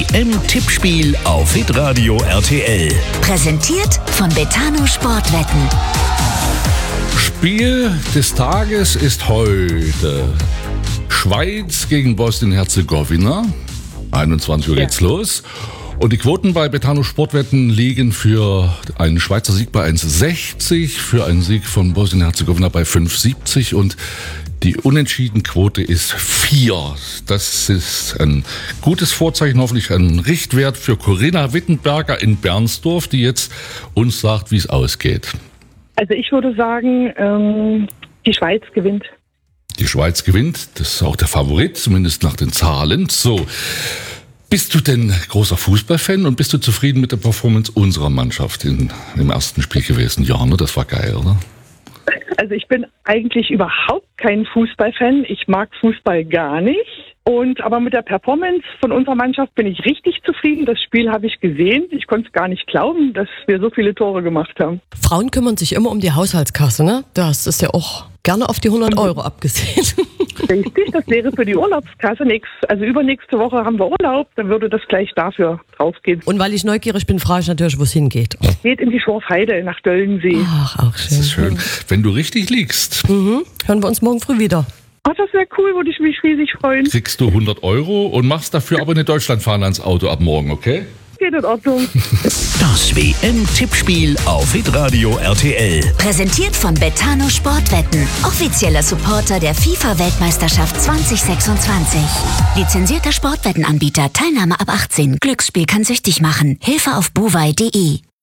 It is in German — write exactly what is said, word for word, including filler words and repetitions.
M-Tippspiel auf Hitradio R T L. Präsentiert von Betano Sportwetten. Spiel des Tages ist heute Schweiz gegen Bosnien-Herzegowina. einundzwanzig Uhr geht's los. Und die Quoten bei Betano Sportwetten liegen für einen Schweizer Sieg bei eins Komma sechzig, für einen Sieg von Bosnien-Herzegowina bei fünf Komma siebzig und die Unentschieden-Quote ist vier. Das ist ein gutes Vorzeichen, hoffentlich ein Richtwert für Corinna Wittenberger in Bernsdorf, die jetzt uns sagt, wie es ausgeht. Also ich würde sagen, ähm, die Schweiz gewinnt. Die Schweiz gewinnt, das ist auch der Favorit, zumindest nach den Zahlen. So, bist du denn großer Fußballfan und bist du zufrieden mit der Performance unserer Mannschaft in, im ersten Spiel gewesen? Ja, ne? Das war geil, oder? Also ich bin eigentlich überhaupt kein Fußballfan. Ich mag Fußball gar nicht. Und aber mit der Performance von unserer Mannschaft bin ich richtig zufrieden. Das Spiel habe ich gesehen. Ich konnte es gar nicht glauben, dass wir so viele Tore gemacht haben. Frauen kümmern sich immer um die Haushaltskasse, ne? Das ist ja auch gerne auf die hundert Euro abgesehen. Richtig, das wäre für die Urlaubskasse. Nächst, also übernächste Woche haben wir Urlaub, dann würde das gleich dafür draufgehen. Und weil ich neugierig bin, frage ich natürlich, wo es hingeht. Es geht in die Schorfheide nach Döllensee. Ach, auch schön. Das ist schön. Wenn du richtig liegst, Mhm. Hören wir uns morgen früh wieder. Ach, das wäre cool, würde ich mich riesig freuen. kriegst du hundert Euro und machst dafür aber eine Deutschlandfahne ans Auto ab morgen, okay? Geht in Ordnung. Das W M-Tippspiel auf Hitradio R T L. Präsentiert von Betano Sportwetten. Offizieller Supporter der FIFA-Weltmeisterschaft zwanzig sechsundzwanzig. Lizenzierter Sportwettenanbieter. Teilnahme ab achtzehn. Glücksspiel kann süchtig machen. Hilfe auf buwei punkt de.